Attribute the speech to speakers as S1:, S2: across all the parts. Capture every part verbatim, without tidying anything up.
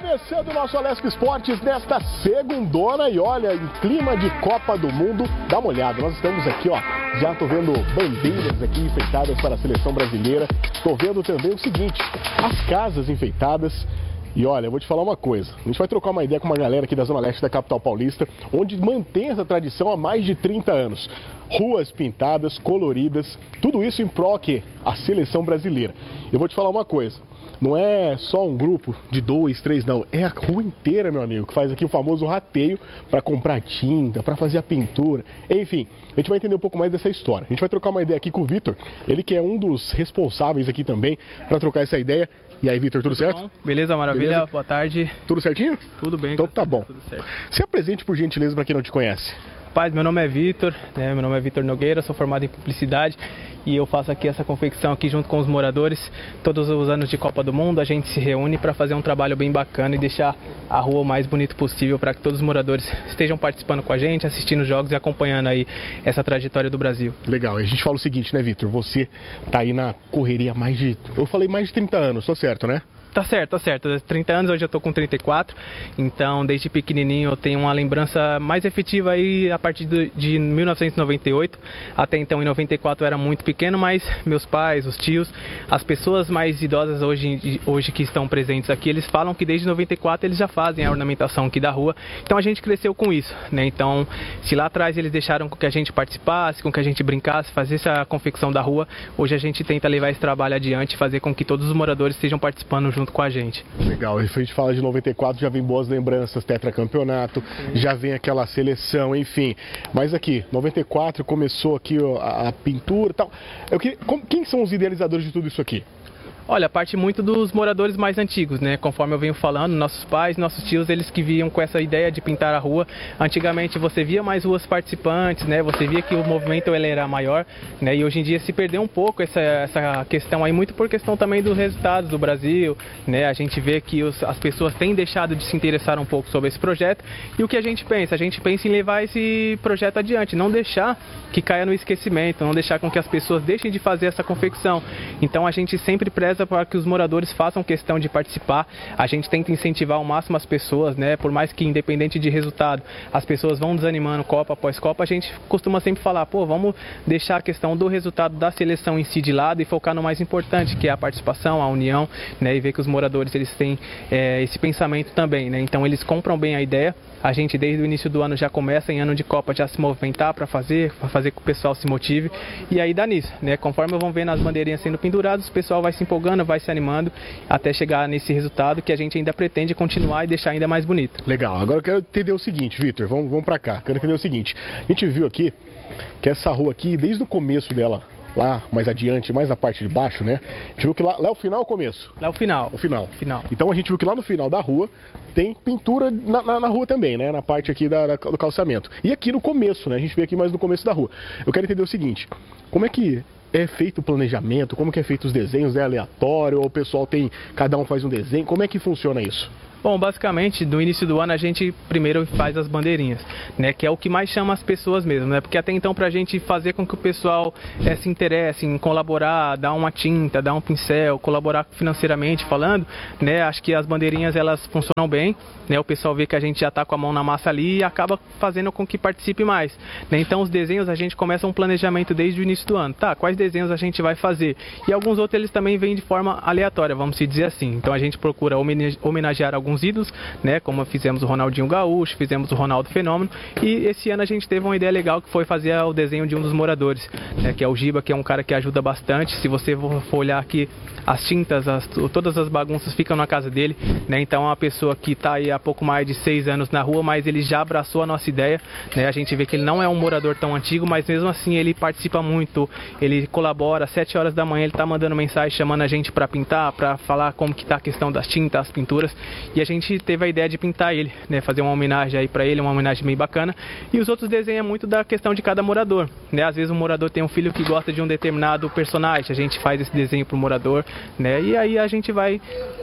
S1: Começando o nosso Alesp Esportes nesta segundona e olha, em clima de Copa do Mundo, dá uma olhada, nós estamos aqui, ó, já tô vendo bandeiras aqui enfeitadas para a seleção brasileira, tô vendo também o seguinte, as casas enfeitadas. E olha, eu vou te falar uma coisa, a gente vai trocar uma ideia com uma galera aqui da Zona Leste da capital paulista, onde mantém essa tradição há mais de trinta anos. Ruas pintadas, coloridas, tudo isso em prol que a seleção brasileira. Eu vou te falar uma coisa, não é só um grupo de dois, três, não, é a rua inteira, meu amigo, que faz aqui o famoso rateio para comprar tinta, para fazer a pintura, enfim, a gente vai entender um pouco mais dessa história. A gente vai trocar uma ideia aqui com o Vitor, ele que é um dos responsáveis aqui também para trocar essa ideia. E aí, Vitor, tudo, tudo certo?
S2: Bom? Beleza, maravilha, Beleza? Boa tarde.
S1: Tudo certinho?
S2: Tudo bem.
S1: Então tá bom.
S2: Tudo certo.
S1: Se apresente por gentileza para quem não te conhece.
S2: Paz, meu nome é Vitor, né? Meu nome é Vitor Nogueira, sou formado em publicidade e eu faço aqui essa confecção aqui junto com os moradores. Todos os anos de Copa do Mundo a gente se reúne para fazer um trabalho bem bacana e deixar a rua o mais bonito possível para que todos os moradores estejam participando com a gente, assistindo os jogos e acompanhando aí essa trajetória do Brasil.
S1: Legal, e a gente fala o seguinte, né, Vitor? Você tá aí na correria há mais de, eu falei mais de trinta anos, tô certo, né?
S2: Tá certo, tá certo. trinta anos, hoje eu tô com trinta e quatro, então desde pequenininho eu tenho uma lembrança mais efetiva aí a partir de mil novecentos e noventa e oito. Até então, em noventa e quatro eu era muito pequeno, mas meus pais, os tios, as pessoas mais idosas hoje, hoje que estão presentes aqui, eles falam que desde noventa e quatro eles já fazem a ornamentação aqui da rua. Então a gente cresceu com isso, né? Então, se lá atrás eles deixaram com que a gente participasse, com que a gente brincasse, fazesse a confecção da rua, hoje a gente tenta levar esse trabalho adiante, fazer com que todos os moradores estejam participando junto junto com a gente.
S1: Legal, a gente fala de noventa e quatro, já vem boas lembranças, tetracampeonato, já vem aquela seleção, enfim. Mas aqui, noventa e quatro começou aqui a, a pintura e tal. Eu queria, como, quem são os idealizadores de tudo isso aqui?
S2: Olha, parte muito dos moradores mais antigos, né? Conforme eu venho falando, nossos pais, nossos tios, eles que vinham com essa ideia de pintar a rua. Antigamente você via mais ruas participantes, né? Você via que o movimento ele era maior, né? E hoje em dia se perdeu um pouco essa, essa questão aí, muito por questão também dos resultados do Brasil, né? A gente vê que os, as pessoas têm deixado de se interessar um pouco sobre esse projeto. E o que a gente pensa? A gente pensa em levar esse projeto adiante, não deixar que caia no esquecimento, não deixar com que as pessoas deixem de fazer essa confecção. Então a gente sempre preza para que os moradores façam questão de participar. A gente tenta incentivar ao máximo as pessoas, né? Por mais que independente de resultado, as pessoas vão desanimando Copa após Copa, a gente costuma sempre falar, pô, vamos deixar a questão do resultado da seleção em si de lado e focar no mais importante, que é a participação, a união, né? E ver que os moradores eles têm é, esse pensamento também, né? Então eles compram bem a ideia. A gente desde o início do ano já começa, em ano de Copa, já se movimentar para fazer, para fazer com que o pessoal se motive. E aí dá nisso, né? Conforme vão vendo as bandeirinhas sendo penduradas, o pessoal vai se empolgando, vai se animando até chegar nesse resultado que a gente ainda pretende continuar e deixar ainda mais bonito.
S1: Legal, agora eu quero entender o seguinte, Vitor, vamos, vamos para cá. Quero entender o seguinte, a gente viu aqui que essa rua aqui, desde o começo dela, lá mais adiante, mais na parte de baixo, né? A gente viu que lá, lá é o final ou o começo?
S2: Lá é o final.
S1: O final.
S2: final.
S1: Então a gente viu que lá no final da rua tem pintura na, na, na rua também, né? Na parte aqui da, da, do calçamento. E aqui no começo, né? A gente vê aqui mais no começo da rua. Eu quero entender o seguinte, como é que é feito o planejamento, como que é feito os desenhos, é aleatório, ou o pessoal tem, cada um faz um desenho, como é que funciona isso?
S2: Bom, basicamente, no início do ano a gente primeiro faz as bandeirinhas, né, que é o que mais chama as pessoas mesmo, né, porque até então pra gente fazer com que o pessoal é, se interesse em colaborar, dar uma tinta, dar um pincel, colaborar financeiramente falando, né, acho que as bandeirinhas elas funcionam bem, né, o pessoal vê que a gente já tá com a mão na massa ali e acaba fazendo com que participe mais, né, então os desenhos a gente começa um planejamento desde o início do ano, tá, quais desenhos a gente vai fazer, e alguns outros eles também vêm de forma aleatória, vamos dizer assim, então a gente procura homenagear alguns alguns ídolos, né, como fizemos o Ronaldinho Gaúcho, fizemos o Ronaldo Fenômeno, e esse ano a gente teve uma ideia legal que foi fazer o desenho de um dos moradores, né, que é o Giba, que é um cara que ajuda bastante. Se você for olhar aqui, as tintas, as, todas as bagunças ficam na casa dele, né, então é uma pessoa que está aí há pouco mais de seis anos na rua, mas ele já abraçou a nossa ideia, né, a gente vê que ele não é um morador tão antigo, mas mesmo assim ele participa muito, ele colabora, às sete horas da manhã ele está mandando mensagem, chamando a gente para pintar, para falar como que está a questão das tintas, as pinturas, e a gente teve a ideia de pintar ele, né, fazer uma homenagem aí para ele, uma homenagem bem bacana. E os outros desenhos é muito da questão de cada morador, né? Às vezes um morador tem um filho que gosta de um determinado personagem, a gente faz esse desenho pro morador, né? E aí a gente vai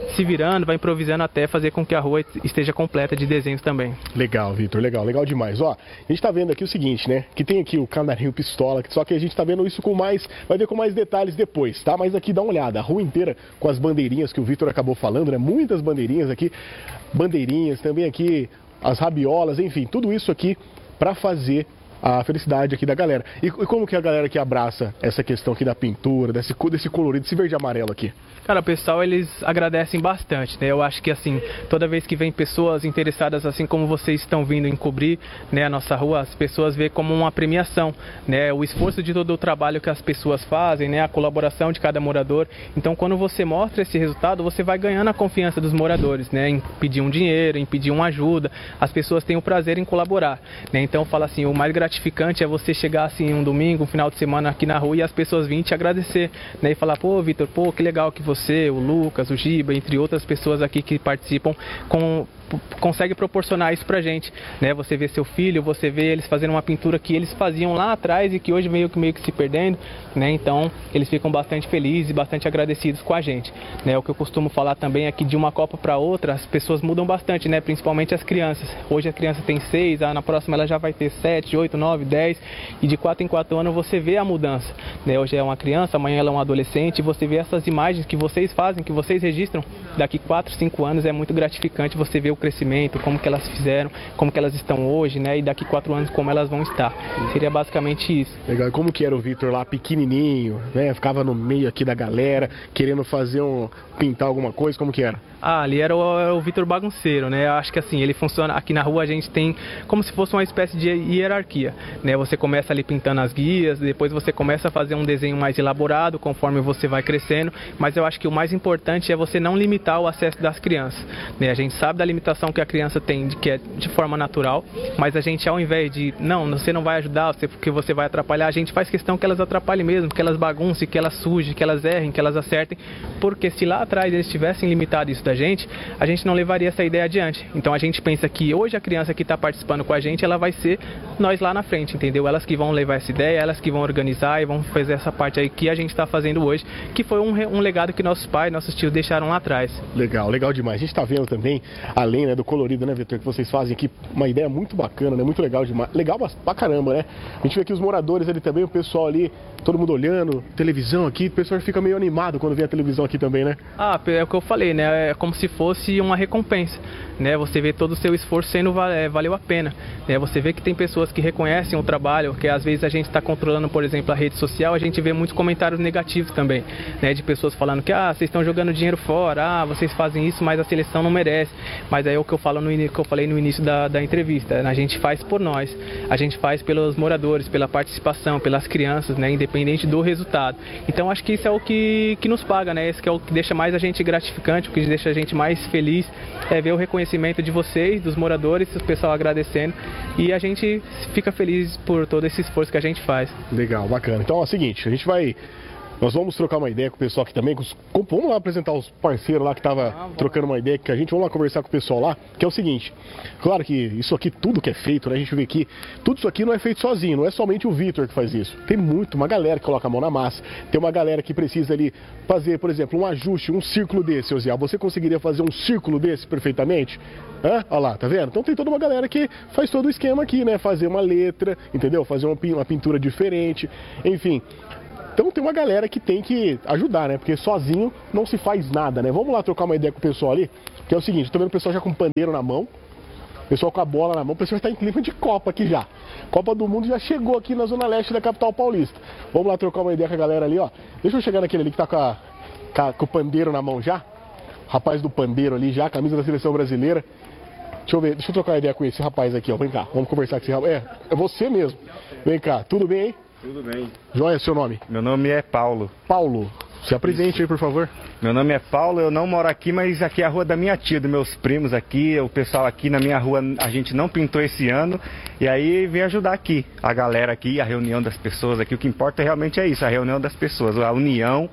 S2: se virando, vai improvisando até fazer com que a rua esteja completa de desenhos também.
S1: Legal, Vitor, legal, legal demais. Ó, a gente tá vendo aqui o seguinte, né? Que tem aqui o canarinho pistola, só que a gente tá vendo isso com mais, vai ver com mais detalhes depois, tá? Mas aqui dá uma olhada, a rua inteira com as bandeirinhas que o Vitor acabou falando, né? Muitas bandeirinhas aqui, bandeirinhas, também aqui as rabiolas, enfim, tudo isso aqui para fazer a felicidade aqui da galera. E, e como que a galera que abraça essa questão aqui da pintura, desse, desse colorido, desse verde e amarelo aqui?
S2: Cara, o pessoal, eles agradecem bastante, né? Eu acho que, assim, toda vez que vem pessoas interessadas, assim como vocês estão vindo em cobrir, né, a nossa rua, as pessoas veem como uma premiação, né? O esforço de todo o trabalho que as pessoas fazem, né? A colaboração de cada morador. Então, quando você mostra esse resultado, você vai ganhando a confiança dos moradores, né? Em pedir um dinheiro, em pedir uma ajuda. As pessoas têm o prazer em colaborar, né? Então, fala assim, o mais gratificante é você chegar, assim, um domingo, um final de semana aqui na rua e as pessoas virem te agradecer, né? E falar, pô, Vitor, pô, que legal que você Você, o Lucas, o Giba, entre outras pessoas aqui que participam, com, consegue proporcionar isso pra gente, né? Você vê seu filho, você vê eles fazendo uma pintura que eles faziam lá atrás e que hoje meio que meio que se perdendo, né? Então, eles ficam bastante felizes e bastante agradecidos com a gente, né? O que eu costumo falar também é que de uma Copa para outra, as pessoas mudam bastante, né? Principalmente as crianças. Hoje a criança tem seis, na próxima ela já vai ter sete, oito, nove, dez, e de quatro em quatro anos você vê a mudança, né? Hoje é uma criança, amanhã ela é um adolescente, e você vê essas imagens que vocês fazem, que vocês registram, daqui quatro, cinco anos é muito gratificante você ver o crescimento, como que elas fizeram, como que elas estão hoje, né? E daqui quatro anos como elas vão estar. Seria basicamente isso.
S1: Legal. E como que era o Vitor lá pequenininho, né? Ficava no meio aqui da galera, querendo fazer um, pintar alguma coisa, como que era?
S2: Ah, ali era o, era o Vitor bagunceiro, né? Eu acho que assim, ele funciona, aqui na rua a gente tem como se fosse uma espécie de hierarquia, né? Você começa ali pintando as guias, depois você começa a fazer um desenho mais elaborado conforme você vai crescendo, mas eu acho que o mais importante é você não limitar o acesso das crianças, né? A gente sabe da limitação que a criança tem, que é de forma natural, mas a gente, ao invés de, não, você não vai ajudar, você, porque você vai atrapalhar, a gente faz questão que elas atrapalhem mesmo, que elas baguncem, que elas sujem, que elas errem, que elas acertem, porque se lá atrás eles tivessem limitado isso da gente, a gente não levaria essa ideia adiante. Então a gente pensa que hoje a criança que está participando com a gente, ela vai ser nós lá na frente, entendeu? Elas que vão levar essa ideia, elas que vão organizar e vão fazer essa parte aí que a gente está fazendo hoje, que foi um, um legado que nossos pais, nossos tios deixaram lá atrás.
S1: Legal, legal demais. A gente está vendo também, além, né, do colorido, né, Vitor, que vocês fazem aqui, uma ideia muito bacana, né, muito legal demais. Legal pra caramba, né? A gente vê aqui os moradores ali também, o pessoal ali, todo mundo olhando, televisão aqui, o pessoal fica meio animado quando vê a televisão aqui também, né?
S2: Ah, é o que eu falei, né? É como se fosse uma recompensa, né? Você vê todo o seu esforço sendo valeu a pena, né? Você vê que tem pessoas que reconhecem o trabalho, que às vezes a gente está controlando, por exemplo, a rede social, a gente vê muitos comentários negativos também, né? De pessoas falando que, ah, vocês estão jogando dinheiro fora, ah, vocês fazem isso, mas a seleção não merece. Mas aí é o que eu falo no que eu falei no início da, da entrevista, né? A gente faz por nós, a gente faz pelos moradores, pela participação, pelas crianças, né? Independente do resultado. Então acho que isso é o que, que nos paga, né? Esse que é o que deixa mais a gente gratificante, o que deixa a gente mais feliz, é ver o reconhecimento de vocês, dos moradores, o pessoal agradecendo, e a gente fica feliz por todo esse esforço que a gente faz.
S1: Legal, bacana. Então é o seguinte, a gente vai... Nós vamos trocar uma ideia com o pessoal aqui também, com os, com, vamos lá apresentar os parceiros lá que estavam ah, trocando uma ideia com a gente, vamos lá conversar com o pessoal lá, que é o seguinte, claro que isso aqui, tudo que é feito, né, a gente vê aqui, tudo isso aqui não é feito sozinho, não é somente o Vitor que faz isso, tem muito, uma galera que coloca a mão na massa, tem uma galera que precisa ali fazer, por exemplo, um ajuste, um círculo desse, Osiel, você conseguiria fazer um círculo desse perfeitamente? Hã? Olha lá, tá vendo? Então tem toda uma galera que faz todo o esquema aqui, né, fazer uma letra, entendeu? Fazer uma, uma pintura diferente, enfim... Então tem uma galera que tem que ajudar, né? Porque sozinho não se faz nada, né? Vamos lá trocar uma ideia com o pessoal ali, que é o seguinte, tô vendo o pessoal já com pandeiro na mão, o pessoal com a bola na mão, o pessoal está em clima de Copa aqui já. Copa do Mundo já chegou aqui na zona leste da capital paulista. Vamos lá trocar uma ideia com a galera ali, ó. Deixa eu chegar naquele ali que tá com, a, com, a, com o pandeiro na mão já. Rapaz do pandeiro ali já, camisa da seleção brasileira. Deixa eu ver, deixa eu trocar uma ideia com esse rapaz aqui, ó. Vem cá, vamos conversar com esse rapaz. É, é você mesmo. Vem cá, tudo bem, hein?
S3: Tudo bem.
S1: Joia, seu nome?
S3: Meu nome é Paulo.
S1: Paulo, se apresente aí, por favor.
S3: Meu nome é Paulo, eu não moro aqui, mas aqui é a rua da minha tia, dos meus primos aqui. O pessoal aqui na minha rua, a gente não pintou esse ano. E aí vem ajudar aqui, a galera aqui, a reunião das pessoas aqui. O que importa realmente é isso, a reunião das pessoas, a união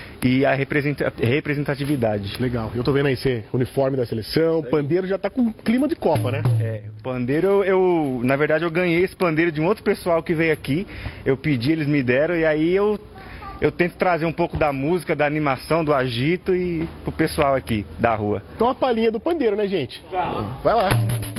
S3: e a representatividade.
S1: Legal. Eu tô vendo aí esse uniforme da seleção, o pandeiro já tá com clima de Copa, né?
S3: É, o pandeiro, eu, eu, na verdade, eu ganhei esse pandeiro de um outro pessoal que veio aqui. Eu pedi, eles me deram, e aí eu eu tento trazer um pouco da música, da animação, do agito e pro pessoal aqui da rua.
S1: Então a palhinha do pandeiro, né, gente? Vai lá.